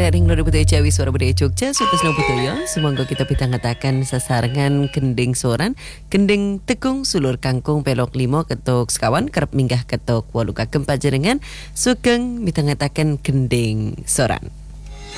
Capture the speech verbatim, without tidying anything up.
nek ring loro budaya Jawi suara budaya Jogja Sutisno budaya sumangga kita pitangetaken sesarengan gending soran gending tekung sulur kangkung pelok limo ketuk sekawan kerep minggah ketuk wolu kagem panjenengan sugeng mitangetaken gending soran.